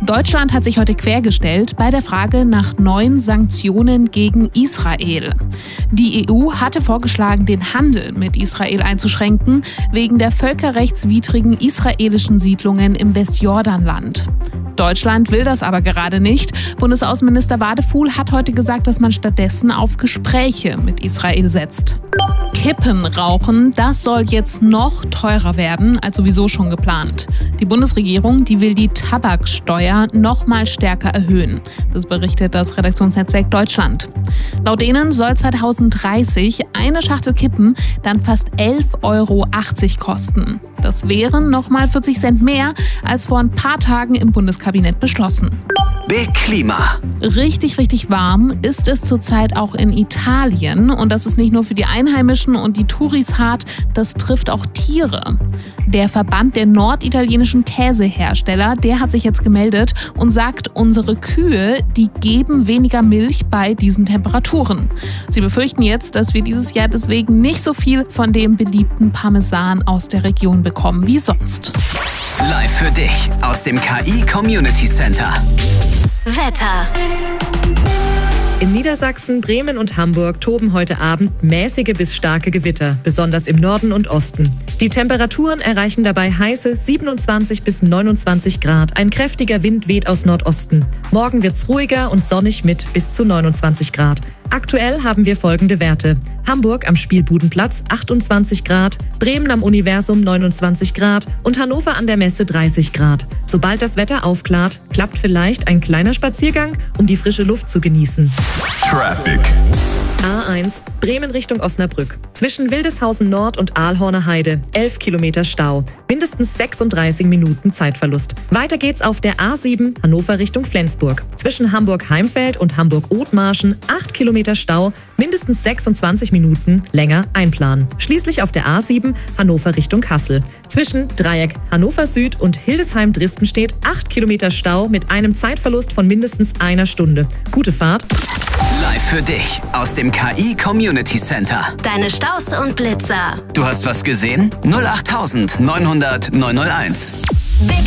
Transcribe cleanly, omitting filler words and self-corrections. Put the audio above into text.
Deutschland hat sich heute quergestellt bei der Frage nach neuen Sanktionen gegen Israel. Die EU hatte vorgeschlagen, den Handel mit Israel einzuschränken, wegen der völkerrechtswidrigen israelischen Siedlungen im Westjordanland. Deutschland will das aber gerade nicht. Bundesaußenminister Wadefuhl hat heute gesagt, dass man stattdessen auf Gespräche mit Israel setzt. Kippen rauchen, das soll jetzt noch teurer werden als sowieso schon geplant. Die Bundesregierung, die will die Tabaksteuer noch mal stärker erhöhen. Das berichtet das Redaktionsnetzwerk Deutschland. Laut denen soll 2030 eine Schachtel Kippen dann fast 11,80 Euro kosten. Das wären noch mal 40 Cent mehr als vor ein paar Tagen im Bundeskabinett beschlossen. Big Klima. Richtig warm ist es zurzeit auch in Italien. Und das ist nicht nur für die Einheimischen und die Touris hart, das trifft auch Tiere. Der Verband der norditalienischen Käsehersteller, der hat sich jetzt gemeldet und sagt, unsere Kühe, die geben weniger Milch bei diesen Temperaturen. Sie befürchten jetzt, dass wir dieses Jahr deswegen nicht so viel von dem beliebten Parmesan aus der Region bekommen wie sonst. Live für dich aus dem KI Community Center. Wetter. In Niedersachsen, Bremen und Hamburg toben heute Abend mäßige bis starke Gewitter, besonders im Norden und Osten. Die Temperaturen erreichen dabei heiße 27 bis 29 Grad. Ein kräftiger Wind weht aus Nordosten. Morgen wird's ruhiger und sonnig mit bis zu 29 Grad. Aktuell haben wir folgende Werte. Hamburg am Spielbudenplatz 28 Grad, Bremen am Universum 29 Grad und Hannover an der Messe 30 Grad. Sobald das Wetter aufklart, klappt vielleicht ein kleiner Spaziergang, um die frische Luft zu genießen. Traffic. A1 Bremen Richtung Osnabrück. Zwischen Wildeshausen Nord und Aalhorner Heide 11 Kilometer Stau. Mindestens 36 Minuten Zeitverlust. Weiter geht's auf der A7 Hannover Richtung Flensburg. Zwischen Hamburg-Heimfeld und Hamburg-Othmarschen 8 Kilometer Stau. Mindestens 26 Minuten länger einplanen. Schließlich auf der A7 Hannover Richtung Kassel. Zwischen Dreieck Hannover Süd und Hildesheim-Dristenstedt 8 Kilometer Stau mit einem Zeitverlust von mindestens einer Stunde. Gute Fahrt. Live für dich aus dem KI Community Center. Deine Staus und Blitzer. Du hast was gesehen? 08900 901. Big